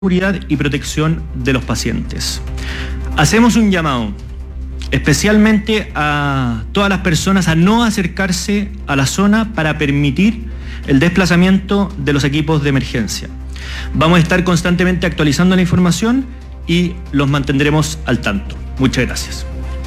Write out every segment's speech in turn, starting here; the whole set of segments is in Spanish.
seguridad y protección de los pacientes. Hacemos un llamado especialmente a todas las personas a no acercarse a la zona para permitir el desplazamiento de los equipos de emergencia. Vamos a estar constantemente actualizando la información y los mantendremos al tanto. Muchas gracias.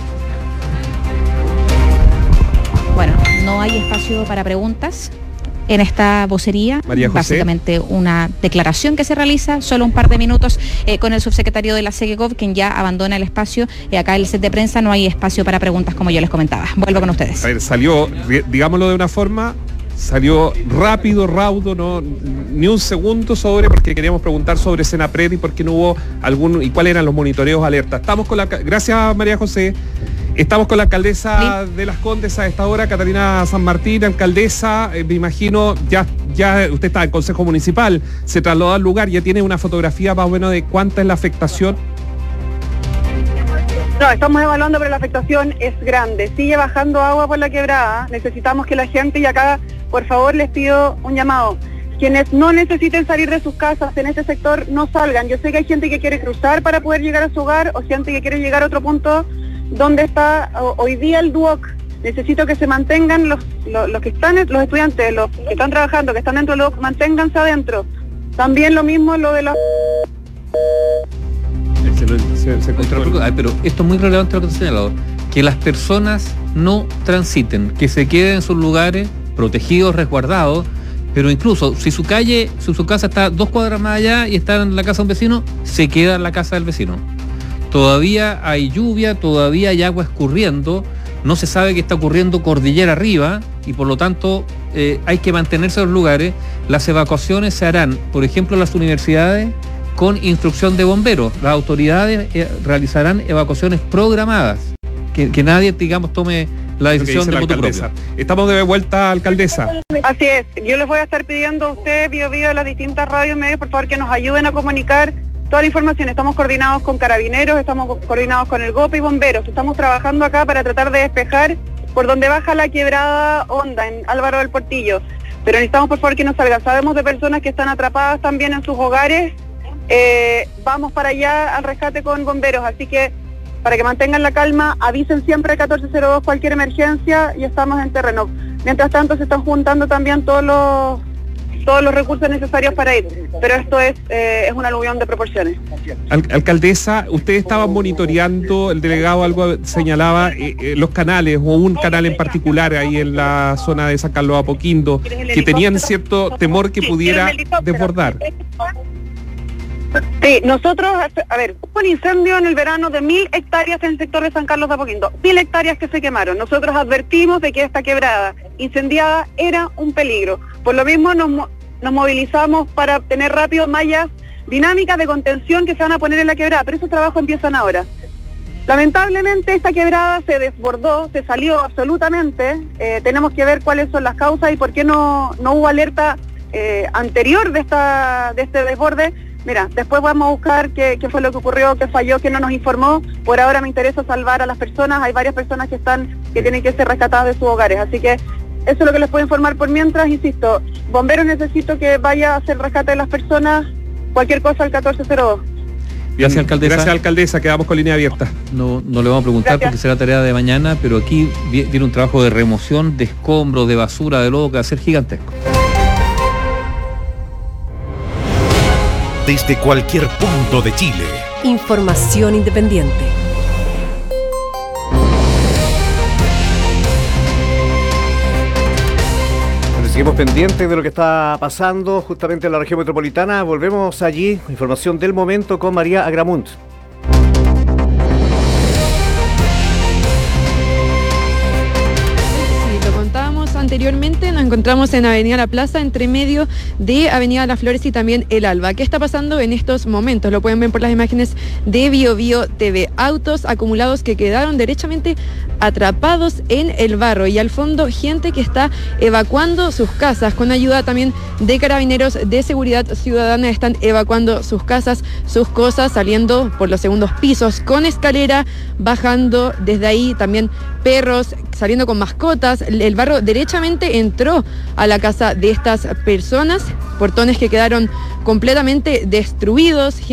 Bueno, no hay espacio para preguntas en esta vocería. María José. Básicamente una declaración que se realiza, solo un par de minutos con el subsecretario de la SEGECOV, quien ya abandona el espacio. Acá en el set de prensa no hay espacio para preguntas, como yo les comentaba. Vuelvo con ustedes. A ver, salió, digámoslo de una forma, salió rápido, raudo, no ni un segundo porque queríamos preguntar sobre Senapred y por qué no hubo y cuáles eran los monitoreos alerta. Gracias, María José. Estamos con la alcaldesa de Las Condes a esta hora, Catalina San Martín. Alcaldesa, me imagino, ya usted está en el Consejo Municipal, se trasladó al lugar, ya tiene una fotografía más o menos de cuánta es la afectación. No, estamos evaluando, pero la afectación es grande. Sigue bajando agua por la quebrada. Necesitamos que la gente, y acá, por favor, les pido un llamado. Quienes no necesiten salir de sus casas en este sector, no salgan. Yo sé que hay gente que quiere cruzar para poder llegar a su hogar, o gente que quiere llegar a otro punto donde está hoy día el DUOC. Necesito que se mantengan los que están, los estudiantes, los que están trabajando, que están dentro del DUOC, manténganse adentro. También lo mismo lo de los... Pero esto es muy relevante lo que te he señalado, que las personas no transiten, que se queden en sus lugares protegidos, resguardados, pero incluso si su casa está 2 cuadras más allá y está en la casa de un vecino, se queda en la casa del vecino. Todavía hay lluvia, todavía hay agua escurriendo, no se sabe qué está ocurriendo cordillera arriba y por lo tanto hay que mantenerse en los lugares. Las evacuaciones se harán, por ejemplo, en las universidades con instrucción de bomberos. Las autoridades realizarán evacuaciones programadas, que nadie, digamos, tome la decisión de motu propio. Estamos de vuelta, alcaldesa. Así es, yo les voy a estar pidiendo a ustedes, Bio de las distintas radios y medios, por favor, que nos ayuden a comunicar toda la información. Estamos coordinados con carabineros, estamos coordinados con el GOPE y bomberos. Estamos trabajando acá para tratar de despejar por donde baja la quebrada Honda, en Álvaro del Portillo. Pero necesitamos, por favor, que nos salgan. Sabemos de personas que están atrapadas también en sus hogares. Vamos para allá al rescate con bomberos, así que para que mantengan la calma, avisen siempre al 1402 cualquier emergencia y estamos en terreno. Mientras tanto se están juntando también todos los recursos necesarios para ir, pero esto es un aluvión de proporciones. Alcaldesa, usted estaba monitoreando, el delegado algo señalaba, los canales, o un canal en particular ahí en la zona de San Carlos Apoquindo, que tenían cierto temor que pudiera desbordar. Sí, nosotros, hubo un incendio en el verano de 1.000 hectáreas en el sector de San Carlos de Apoquindo, 1.000 hectáreas que se quemaron. Nosotros advertimos de que esta quebrada incendiada era un peligro. Por lo mismo nos movilizamos para tener rápido mallas dinámicas de contención que se van a poner en la quebrada, pero esos trabajos empiezan ahora. Lamentablemente esta quebrada se desbordó, se salió absolutamente. Tenemos que ver cuáles son las causas y por qué no hubo alerta anterior de este desborde. Mira, después vamos a buscar qué fue lo que ocurrió, qué falló, qué no nos informó. Por ahora me interesa salvar a las personas. Hay varias personas que tienen que ser rescatadas de sus hogares. Así que eso es lo que les puedo informar por mientras. Insisto, bomberos, necesito que vaya a hacer rescate de las personas. Cualquier cosa al 1402. Gracias, alcaldesa. Gracias, alcaldesa. Quedamos con línea abierta. No le vamos a preguntar. Gracias. Porque será tarea de mañana, pero aquí viene un trabajo de remoción, de escombros, de basura, de lodo, que va a ser gigantesco. Desde cualquier punto de Chile. Información independiente. Bueno, seguimos pendientes de lo que está pasando justamente en la región metropolitana. Volvemos allí. Información del momento con María Agramunt. Anteriormente nos encontramos en Avenida La Plaza, entre medio de Avenida Las Flores y también El Alba. ¿Qué está pasando en estos momentos? Lo pueden ver por las imágenes de Bio TV. Autos acumulados que quedaron derechamente atrapados en el barro, y al fondo gente que está evacuando sus casas, con ayuda también de carabineros de seguridad ciudadana. Están evacuando sus casas, sus cosas, saliendo por los segundos pisos con escalera, bajando desde ahí, también perros saliendo con mascotas. El barro derechamente entró a la casa de estas personas, portones que quedaron completamente destruidos,